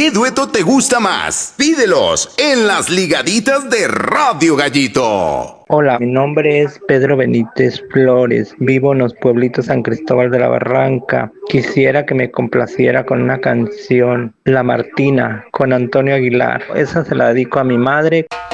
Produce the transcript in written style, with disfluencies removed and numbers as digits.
¿Qué dueto te gusta más? Pídelos en las ligaditas de Radio Gallito. Hola, mi nombre es Pedro Benítez Flores. Vivo en los pueblitos San Cristóbal de la Barranca. Quisiera que me complaciera con una canción, La Martina, con Antonio Aguilar. Esa se la dedico a mi madre.